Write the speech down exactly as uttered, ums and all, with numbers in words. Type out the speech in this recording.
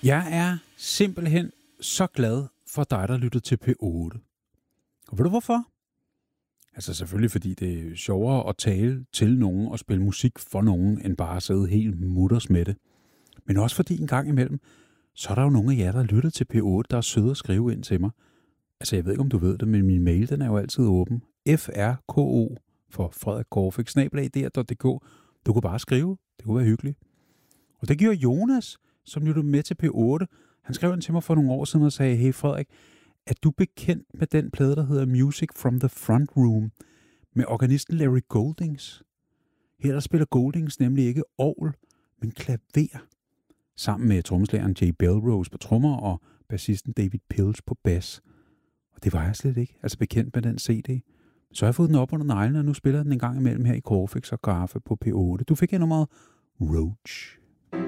Jeg er simpelthen så glad for dig, der lytter til P otte. Og ved du hvorfor? Altså selvfølgelig, fordi det er sjovere at tale til nogen og spille musik for nogen, end bare at sidde helt mutters med det. Men også fordi en gang imellem, så er der jo nogle af jer, der lytter til P otte, der er søde at skrive ind til mig. Altså jeg ved ikke, om du ved det, men min mail, den er jo altid åben. F R K O for Frederik Korfik, snabel-a D R punktum D K. Du kunne bare skrive. Det kunne være hyggeligt. Og det gjorde Jonas, som lyttede med til P otte. Han skrev ind til mig for nogle år siden og sagde, hey Frederik, er du bekendt med den plade, der hedder Music from the Front Room, med organisten Larry Goldings? Her der spiller Goldings nemlig ikke orgel, men klaver, sammen med trommeslageren Jay Belrose på trommer og bassisten David Pilch på bas. Og det var jeg slet ikke, altså bekendt med den C D. Så har jeg fået den op under neglene, og nu spiller jeg den en gang imellem her i Korfix og Gaffe på P otte. Du fik her nummeret Roach.